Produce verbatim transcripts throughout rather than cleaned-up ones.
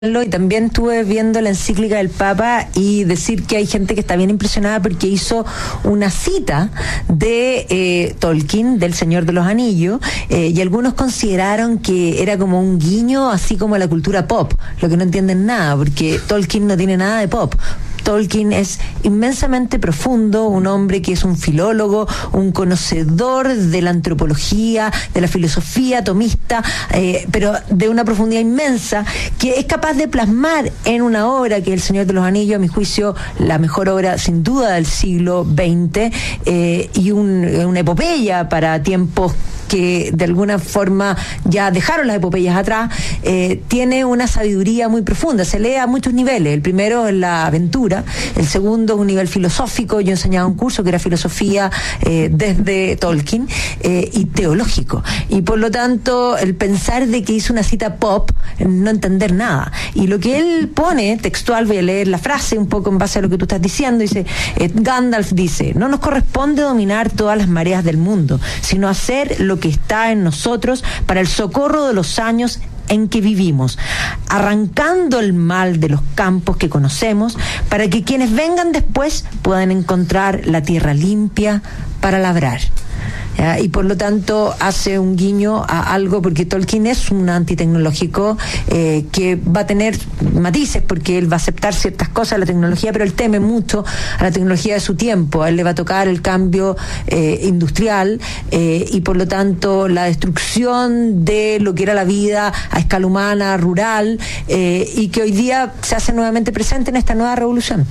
Y también estuve viendo la encíclica del Papa y decir que hay gente que está bien impresionada porque hizo una cita de eh, Tolkien, del Señor de los Anillos, eh, y algunos consideraron que era como un guiño, así como a la cultura pop, lo que no entienden nada, porque Tolkien no tiene nada de pop. Tolkien es inmensamente profundo, un hombre que es un filólogo, un conocedor de la antropología, de la filosofía tomista, eh, pero de una profundidad inmensa, que es capaz de plasmar en una obra que es El Señor de los Anillos, a mi juicio, la mejor obra sin duda del siglo veinte, eh, y un, una epopeya para tiempos que de alguna forma ya dejaron las epopeyas atrás. Eh, tiene una sabiduría muy profunda, se lee a muchos niveles. El primero es la aventura, el segundo es un nivel filosófico. Yo enseñaba un curso que era filosofía eh, desde Tolkien, eh, y teológico, y por lo tanto el pensar de que hizo una cita pop, no entender nada. Y lo que él pone textual, voy a leer la frase un poco en base a lo que tú estás diciendo, dice, eh, Gandalf dice: no nos corresponde dominar todas las mareas del mundo, sino hacer lo que está en nosotros para el socorro de los años en que vivimos, arrancando el mal de los campos que conocemos, para que quienes vengan después puedan encontrar la tierra limpia para labrar. ¿Ya? Y por lo tanto hace un guiño a algo, porque Tolkien es un antitecnológico eh, que va a tener matices, porque él va a aceptar ciertas cosas de la tecnología, pero él teme mucho a la tecnología de su tiempo. A él le va a tocar el cambio eh, industrial eh, y por lo tanto la destrucción de lo que era la vida a escala humana, rural, eh, y que hoy día se hace nuevamente presente en esta nueva revolución.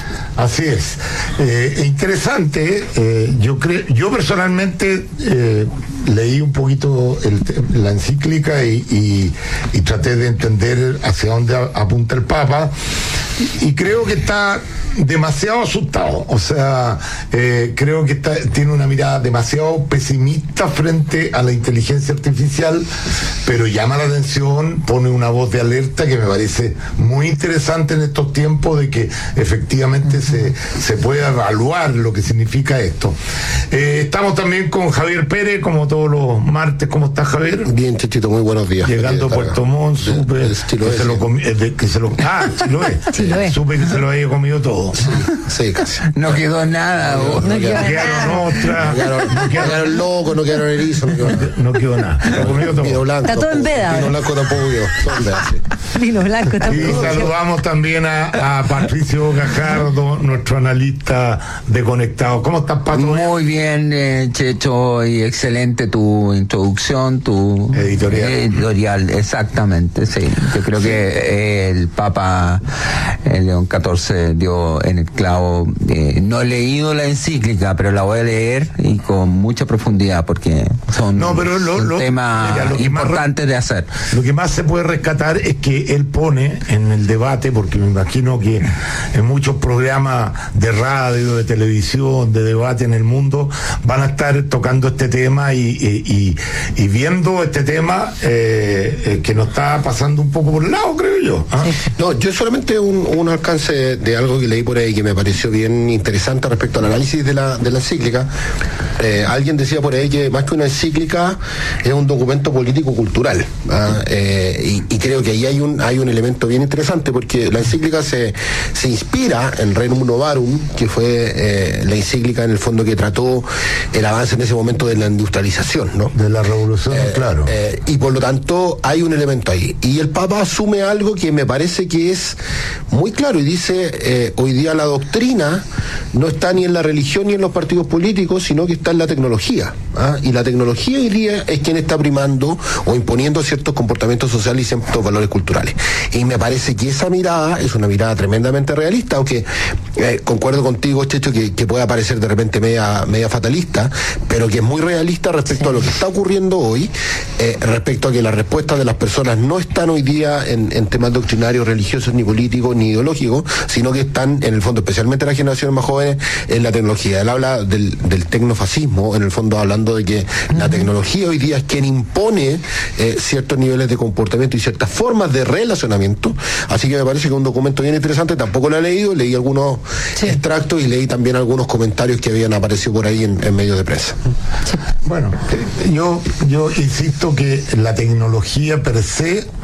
Así es. Eh, interesante. Eh, yo creo, yo personalmente eh, leí un poquito el, la encíclica y, y, y traté de entender hacia dónde apunta el Papa, y, y creo que está demasiado asustado. O sea, eh, creo que está, tiene una mirada demasiado pesimista frente a la inteligencia artificial, pero llama la atención, pone una voz de alerta que me parece muy interesante en estos tiempos, de que efectivamente se, se pueda evaluar lo que significa esto. Eh, estamos también con Javier Pérez, como todos los martes. ¿Cómo estás, Javier? Bien, Chichito, muy buenos días. Llegando a Puerto Montt, supe que se lo comi- de, que se lo ah, Chiloé. Chiloé. Supe que se lo había comido todo. Sí, sí, casi. No quedó nada. No, No, no, no quedaron, quedaron otras. No quedaron, no quedaron locos, no quedaron erizos. No quedó nada. No quedó nada. Se lo comió todo. Vino blanco. Está todo en veda. Vino blanco tampoco quedó. Todo en veda, sí. Vino blanco Y tampoco. saludamos también a, a Patricio Gajardo, nuestro analista de Conectado. ¿Cómo estás, Pato? Muy bien, eh, Checho, y excelente tu introducción, tu editorial. editorial, exactamente, sí. Yo creo que eh, el Papa eh, León catorce dio en el clavo. Eh, no he leído la encíclica, pero la voy a leer, y con mucha profundidad, porque son, No, pero lo- son lo- temas mira, lo que más importantes de hacer. Lo que más se puede rescatar es que él pone en el debate, porque me imagino que en muchos programas de radio, de televisión, de debate en el mundo, van a estar tocando este tema y, y, y, y viendo este tema eh, eh, que nos está pasando un poco por el lado, creo yo. ¿Ah? No, yo solamente un, un alcance de algo que leí por ahí que me pareció bien interesante respecto al análisis de la, de la encíclica. Eh, alguien decía por ahí que más que una encíclica es un documento político-cultural. ¿Ah? Eh, y, y creo que ahí hay un hay un elemento bien interesante, porque la encíclica se, se inspira en Rerum Novarum, que fue eh, la encíclica en el fondo que trató el avance en ese momento de la industrialización, ¿no? De la revolución, Eh, claro. eh, y por lo tanto hay un elemento ahí. Y el Papa asume algo que me parece que es muy claro y dice, eh, hoy día la doctrina no está ni en la religión ni en los partidos políticos, sino que está en la tecnología. ¿Ah? Y la tecnología hoy día es quien está primando o imponiendo ciertos comportamientos sociales y ciertos valores culturales. Y me parece que esa mirada es una mirada tremendamente realista, aunque eh, concuerdo contigo, Checho, que, que pueda parecer de repente media, media fatalista, pero que es muy realista respecto sí. a lo que está ocurriendo hoy, eh, respecto a que las respuestas de las personas no están hoy día en, en temas doctrinarios, religiosos, ni políticos, ni ideológicos, sino que están, en el fondo, especialmente las generaciones más jóvenes, en la tecnología. Él habla del, del tecnofascismo, en el fondo hablando de que uh-huh. la tecnología hoy día es quien impone eh, ciertos niveles de comportamiento y ciertas formas de relacionamiento. Así que me parece que es un documento bien interesante. Tampoco lo he leído, leí algunos sí. extractos y leí también algunos comentarios que habían aparecido por ahí en, en medios de prensa. Sí. Bueno, yo, yo insisto que la tecnología per se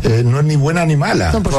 eh, no es ni buena ni mala. No, por